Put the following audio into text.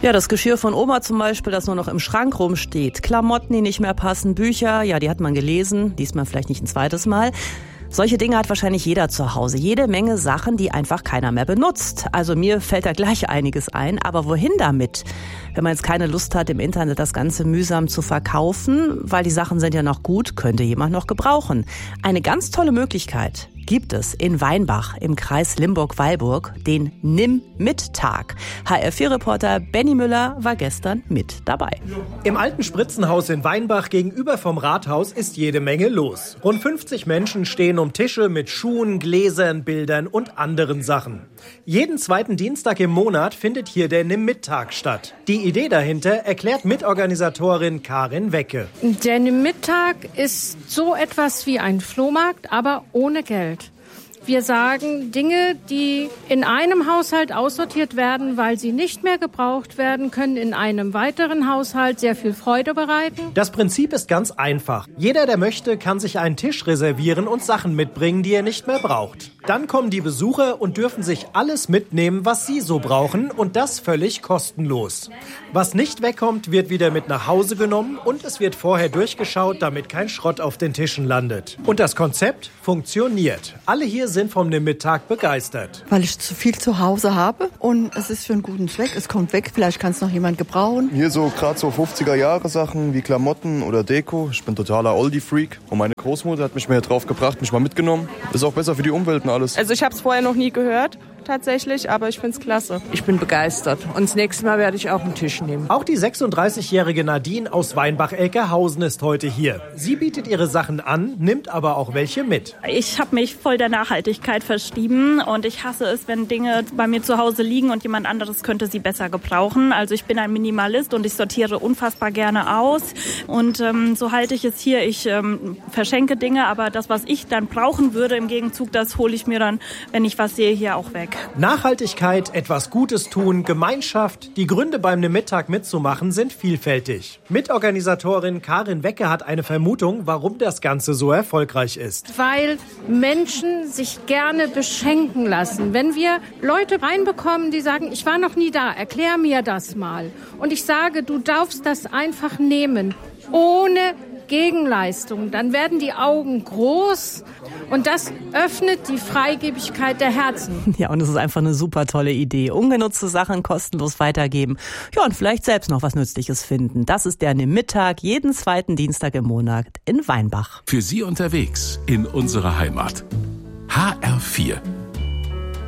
Ja, das Geschirr von Oma zum Beispiel, das nur noch im Schrank rumsteht. Klamotten, die nicht mehr passen, Bücher, ja, die hat man gelesen, liest man vielleicht nicht ein zweites Mal. Solche Dinge hat wahrscheinlich jeder zu Hause. Jede Menge Sachen, die einfach keiner mehr benutzt. Also mir fällt da gleich einiges ein. Aber wohin damit? Wenn man jetzt keine Lust hat, im Internet das Ganze mühsam zu verkaufen, weil die Sachen sind ja noch gut, könnte jemand noch gebrauchen. Eine ganz tolle Möglichkeit gibt es in Weinbach im Kreis Limburg-Weilburg, den Nimm-Mit-Tag. HR4-Reporter Benny Müller war gestern mit dabei. Im alten Spritzenhaus in Weinbach gegenüber vom Rathaus ist jede Menge los. Rund 50 Menschen stehen um Tische mit Schuhen, Gläsern, Bildern und anderen Sachen. Jeden zweiten Dienstag im Monat findet hier der Nimm-Mit-Tag statt. Die Idee dahinter erklärt Mitorganisatorin Karin Wecke. Der Nimm-Mit-Tag ist so etwas wie ein Flohmarkt, aber ohne Geld. Wir sagen, Dinge, die in einem Haushalt aussortiert werden, weil sie nicht mehr gebraucht werden, können in einem weiteren Haushalt sehr viel Freude bereiten. Das Prinzip ist ganz einfach. Jeder, der möchte, kann sich einen Tisch reservieren und Sachen mitbringen, die er nicht mehr braucht. Dann kommen die Besucher und dürfen sich alles mitnehmen, was sie so brauchen, und das völlig kostenlos. Was nicht wegkommt, wird wieder mit nach Hause genommen und es wird vorher durchgeschaut, damit kein Schrott auf den Tischen landet. Und das Konzept funktioniert. Alle hier sind vom Nimm-Mit-Tag begeistert. Weil ich zu viel zu Hause habe und es ist für einen guten Zweck. Es kommt weg, vielleicht kann es noch jemand gebrauchen. Hier so gerade so 50er-Jahre-Sachen wie Klamotten oder Deko. Ich bin totaler Oldie-Freak und meine Großmutter hat mich mehr drauf gebracht, mich mal mitgenommen. Ist auch besser für die Umwelt und alles. Also ich habe es vorher noch nie gehört, tatsächlich, aber ich finde es klasse. Ich bin begeistert und das nächste Mal werde ich auch einen Tisch nehmen. Auch die 36-jährige Nadine aus Weinbach-Elkerhausen ist heute hier. Sie bietet ihre Sachen an, nimmt aber auch welche mit. Ich habe mich voll der Nachhaltigkeit verschrieben und ich hasse es, wenn Dinge bei mir zu Hause liegen und jemand anderes könnte sie besser gebrauchen. Also ich bin ein Minimalist und ich sortiere unfassbar gerne aus und so halte ich es hier. Ich verschenke Dinge, aber das, was ich dann brauchen würde im Gegenzug, das hole ich mir dann, wenn ich was sehe, hier auch weg. Nachhaltigkeit, etwas Gutes tun, Gemeinschaft. Die Gründe beim Nimm-Mit-Tag mitzumachen sind vielfältig. Mitorganisatorin Karin Wecke hat eine Vermutung, warum das Ganze so erfolgreich ist. Weil Menschen sich gerne beschenken lassen. Wenn wir Leute reinbekommen, die sagen, ich war noch nie da, erklär mir das mal. Und ich sage, du darfst das einfach nehmen, ohne Gegenleistung. Dann werden die Augen groß und das öffnet die Freigebigkeit der Herzen. Ja, und es ist einfach eine super tolle Idee. Ungenutzte Sachen kostenlos weitergeben. Ja, und vielleicht selbst noch was Nützliches finden. Das ist der Nimm-Mit-Tag jeden zweiten Dienstag im Monat in Weinbach. Für Sie unterwegs in unserer Heimat. HR4